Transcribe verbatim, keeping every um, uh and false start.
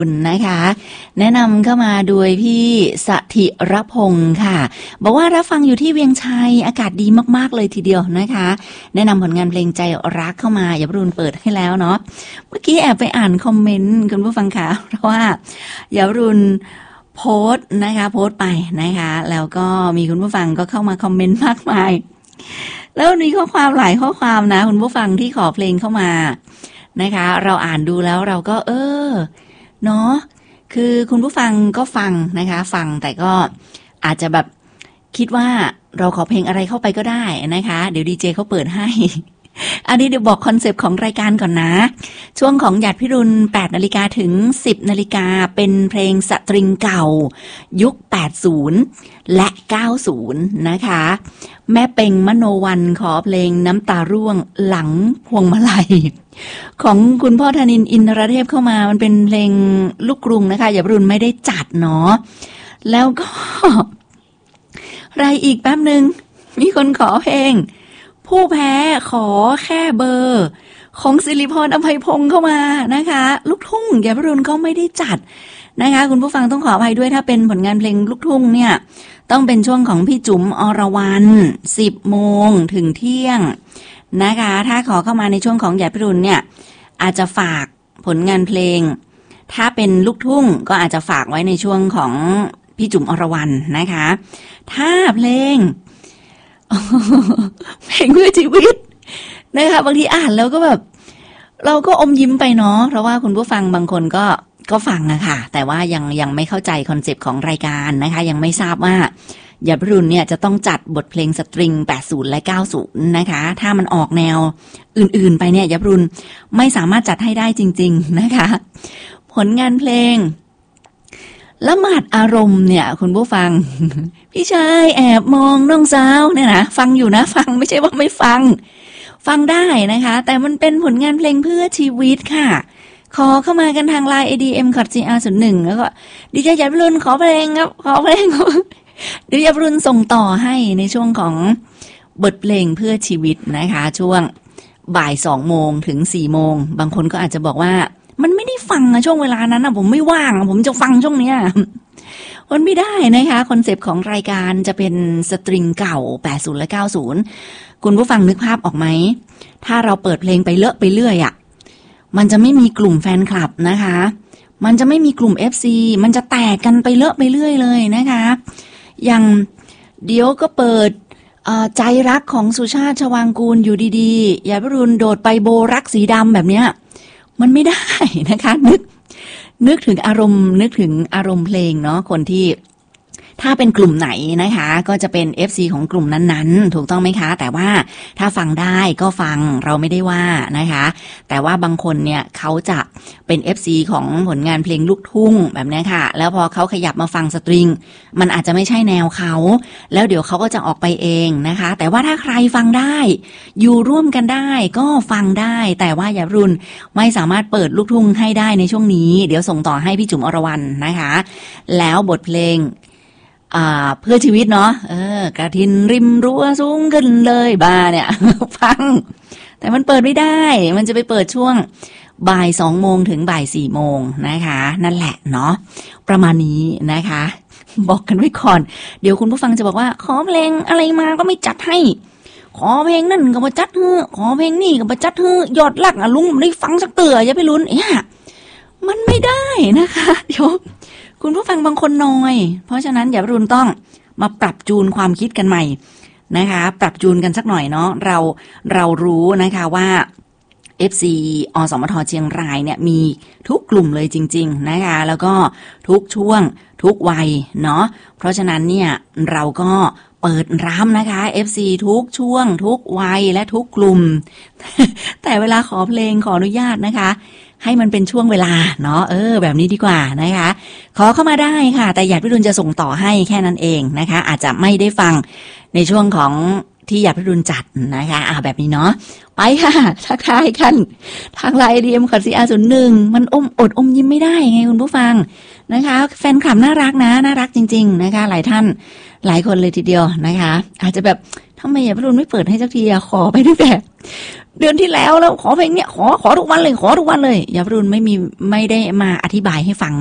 คุณนะคะแนะนำเข้ามาโดยพี่สถิรพงศ์ค่ะบอกว่ารับฟังอยู่ที่เวียงชัยอากาศดีมากๆเลยทีเดียวนะคะแนะนำผลงานเพลงใจรักเข้ามาอย่าบรุนเปิดให้แล้วเนาะเมื่อกี้แอบไปอ่านคอมเมนต์คุณผู้ฟังค่ะเพราะว่าอย่าบรุนโพสต์นะคะโพสต์ไปนะคะแล้วก็มีคุณผู้ฟังก็เข้ามาคอมเมนต์มากมายแล้วมีข้อความหลายข้อความนะคุณผู้ฟังที่ขอเพลงเข้ามานะคะเราอ่านดูแล้วเราก็เออเนาะคือคุณผู้ฟังก็ฟังนะคะฟังแต่ก็อาจจะแบบคิดว่าเราขอเพลงอะไรเข้าไปก็ได้นะคะเดี๋ยวดีเจเขาเปิดให้อันนี้เดี๋ยวบอกคอนเซปต์ของรายการก่อนนะช่วงของหยาดพิรุณ แปดนาฬิกา ถึง สิบนาฬิกาเป็นเพลงสตริงเก่ายุค แปดสิบ และ เก้าสิบ นะคะแม่เป็งมโนวันขอเพลงน้ำตาร่วงหลังพวงมาลัยของคุณพ่อธนินทร์อินทรเทพเข้ามามันเป็นเพลงลูกกรุงนะคะอย่าบรุนไม่ได้จัดเนาะแล้วก็อะไรอีกแป๊บนึงมีคนขอเพลงผู้แพ้ขอแค่เบอร์ของศิริพรอภัยพงศ์เข้ามานะคะลูกทุ่งอย่าบรุนก็ไม่ได้จัดนะคะคุณผู้ฟังต้องขออภัยด้วยถ้าเป็นผลงานเพลงลูกทุ่งเนี่ยต้องเป็นช่วงของพี่จุ๋มอรวรรณ สิบโมงถึงเที่ยงนะคะถ้าขอเข้ามาในช่วงของหยาดพิรุณเนี่ยอาจจะฝากผลงานเพลงถ้าเป็นลูกทุ่งก็อาจจะฝากไว้ในช่วงของพี่จุ๋มอรวรรณนะคะถ้าเพลงเพลงเพื่อชีวิตนะคะบางทีอ่านแล้วก็แบบเราก็อมยิ้มไปเนาะเพราะว่าคุณผู้ฟังบางคนก็ก็ฟังอะค่ะแต่ว่ายังยังไม่เข้าใจคอนเซปต์ของรายการนะคะยังไม่ทราบว่าหยาดพิรุณเนี่ยจะต้องจัดบทเพลงสตริงแปดสิบและเก้าสิบนะคะถ้ามันออกแนวอื่นๆไปเนี่ยหยาดพิรุณไม่สามารถจัดให้ได้จริงๆนะคะผลงานเพลงละหมาดอารมณ์เนี่ยคุณผู้ฟังพี่ชายแอบมองน้องสาวเนี่ยนะฟังอยู่นะฟังไม่ใช่ว่าไม่ฟังฟังได้นะคะแต่มันเป็นผลงานเพลงเพื่อชีวิตค่ะขอเข้ามากันทางไลน์ เอ ดี เอ็ม ซี อาร์ ศูนย์ หนึ่งแล้วก็ดิฉันหยาดพิรุณขอเพลงครับขอเพลงเดี๋ยวหยาดพิรุณส่งต่อให้ในช่วงของบทเพลงเพื่อชีวิตนะคะช่วงบ่ายสองโมงถึงสี่โมงบางคนก็อาจจะบอกว่ามันไม่ได้ฟังอะช่วงเวลานั้นอะผมไม่ว่างผมจะฟังช่วงเนี้ยมันไม่ได้นะคะคอนเซปต์ของรายการจะเป็นสตริงเก่าแปดสิบและเก้าสิบคุณผู้ฟังนึกภาพออกไหมถ้าเราเปิดเพลงไปเลอะไปเรื่อยอะมันจะไม่มีกลุ่มแฟนคลับนะคะมันจะไม่มีกลุ่ม เอฟ ซี มันจะแตกกันไปเลอะไปเรื่อยเลยนะคะอย่างเดี๋ยวก็เปิดใจรักของสุชาติชวางกูลอยู่ดีๆยายพิรุณโดดไปโบรักสีดำแบบเนี้ยมันไม่ได้นะคะนึกนึกถึงอารมณ์นึกถึงอารมณ์เพลงเนาะคนที่ถ้าเป็นกลุ่มไหนนะคะก็จะเป็น เอฟ ซี ของกลุ่มนั้นๆถูกต้องไหมคะแต่ว่าถ้าฟังได้ก็ฟังเราไม่ได้ว่านะคะแต่ว่าบางคนเนี่ยเขาจะเป็น เอฟ ซี ของผลงานเพลงลูกทุ่งแบบนี้ค่ะแล้วพอเขาขยับมาฟังสตริงมันอาจจะไม่ใช่แนวเขาแล้วเดี๋ยวเขาก็จะออกไปเองนะคะแต่ว่าถ้าใครฟังได้อยู่ร่วมกันได้ก็ฟังได้แต่ว่าอย่ารุนไม่สามารถเปิดลูกทุ่งให้ได้ในช่วงนี้เดี๋ยวส่งต่อให้พี่จุ๋มอรวรรณนะคะแล้วบทเพลงอ่าเพื่อชีวิตเนาะเออกระทินริมรั้วสูงขึ้นเลยบ้าเนี่ย ฟังแต่มันเปิดไม่ได้มันจะไปเปิดช่วงบ่ายสองโมงถึงบ่ายสี่โมงนะคะนั่นแหละเนาะประมาณนี้นะคะบอกกันไว้ก่อนเดี๋ยวคุณผู้ฟังจะบอกว่าขอเพลงอะไรมาก็ไม่จัดให้ขอเพลงนั่นก็มาจัดเฮ้อขอเพลงนี่ก็มาจัดเฮ้อยอดลักอ่ะลุงได้ฟังสักเตื่ออย่าไปลุ้นเนี่ยมันไม่ได้นะคะเดี๋ยวคุณผู้ฟังบางคนน้อยเพราะฉะนั้นอย่ารุนต้องมาปรับจูนความคิดกันใหม่นะคะปรับจูนกันสักหน่อยเนาะเราเรารู้นะคะว่า เอฟ ซี อสมทเชียงรายเนี่ยมีทุกกลุ่มเลยจริงๆนะคะแล้วก็ทุกช่วงทุกวัยเนาะเพราะฉะนั้นเนี่ยเราก็เปิดร้านนะคะ เอฟ ซี ทุกช่วงทุกวัยและทุกกลุ่ม แต่เวลาขอเพลงขออนุญาตนะคะให้มันเป็นช่วงเวลาเนาะเออแบบนี้ดีกว่านะคะขอเข้ามาได้ค่ะแต่หยาดพิรุณจะส่งต่อให้แค่นั้นเองนะคะอาจจะไม่ได้ฟังในช่วงของที่หยาดพิรุณจัดนะคะอ่าแบบนี้เนาะไปค่ะทักทายกันทางไลน์ เอ ดี เอ็ม ซี อาร์ ศูนย์ หนึ่งมันอมอดอมยิ้มไม่ได้ไงคุณผู้ฟังนะคะแฟนคลับน่ารักนะน่ารักจริงๆนะคะหลายท่านหลายคนเลยทีเดียวนะคะอาจจะแบบทำไมหยาดพิรุณไม่เปิดให้สักทีอะขอไปตั้งแต่เดือนที่แล้วแล้วขอเพลงเนี้ยขอขอทุกวันเลยขอทุกวันเลยยารุณไม่มีไม่ได้มาอธิบายให้ฟัง